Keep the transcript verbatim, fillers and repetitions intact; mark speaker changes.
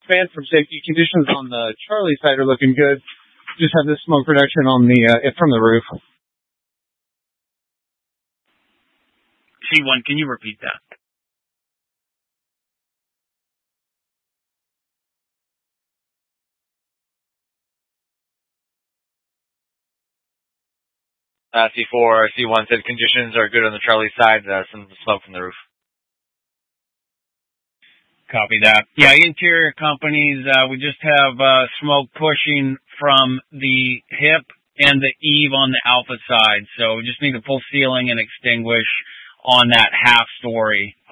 Speaker 1: fan from safety. Conditions on the Charlie side are looking good. Just have this smoke reduction on the uh, from the roof.
Speaker 2: C one, can you repeat that?
Speaker 3: Uh, C four, C one said conditions are good on the Charlie side. Uh, some smoke from the roof.
Speaker 2: Copy that. Yeah, interior companies, uh, we just have uh, smoke pushing from the hip and the eave on the Alpha side. So we just need to pull ceiling and extinguish on that half story